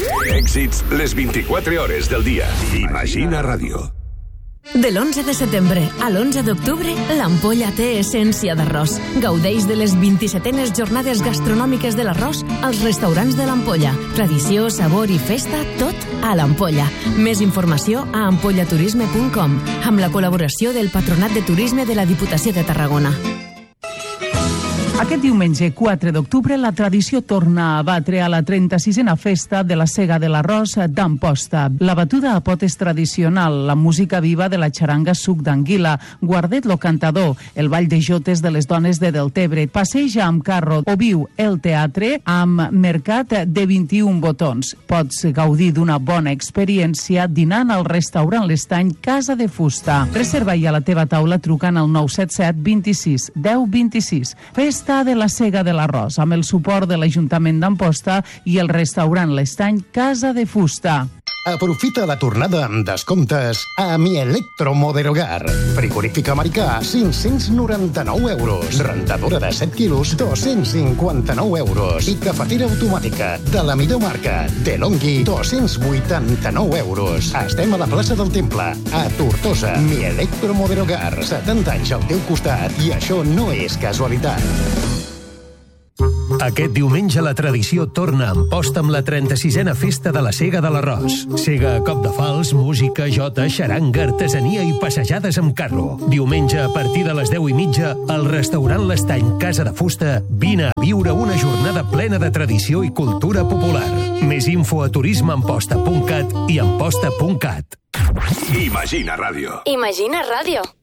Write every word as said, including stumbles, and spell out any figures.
Èxits les vint-i-quatre hores del dia. Imagina Ràdio. De l'onze de setembre a l'onze d'octubre, l'Ampolla té essència d'arròs. Gaudeix de les vint-i-setenes jornades gastronòmiques de l'arròs als restaurants de l'Ampolla. Tradició, sabor i festa, tot a l'Ampolla. Més informació a ampollaturisme punt com, amb la col·laboració del Patronat de Turisme de la Diputació de Tarragona. Aquest diumenge quatre d'octubre la tradició torna a batre a la trenta-sisena festa de la Sega de l'Arròs d'Amposta. La batuda a pot és tradicional, la música viva de la xaranga Suc d'Anguila, Guardet lo cantador, el ball de jotes de les dones de Deltebre, passeja amb carro o viu el teatre amb mercat de vint-i-un botons. Pots gaudir d'una bona experiència dinant al restaurant L'Estany Casa de Fusta. Reserva ja la teva taula trucant al nou set set vint-i-sis deu vint-i-sis. Festa de la Sega de l'Arròs, amb el suport de l'Ajuntament d'Amposta i el restaurant L'Estany Casa de Fusta. Aprofita la tornada amb descomptes a Mi Electromoderogar. Frigorífic americà, cinc-cents noranta-nou euros. Rentadora de set quilos, dos-cents cinquanta-nou euros. I cafetera automàtica de la millor marca, DeLonghi, dos-cents vuitanta-nou euros. Estem a la plaça del Temple, a Tortosa. Mi Electromoderogar, setanta anys al teu costat, i això no és casualitat. Aquest diumenge la tradició torna a Amposta amb la trenta-sisena festa de la Sega de l'Arròs. Sega a cop de fals, música, jota, xaranga, artesania i passejades amb carro. Diumenge a partir de les deu i mitja, al restaurant L'Estany Casa de Fusta, vine a viure una jornada plena de tradició i cultura popular. Més info a turismeamposta punt cat i amposta punt cat. Imagina Ràdio. Imagina Ràdio.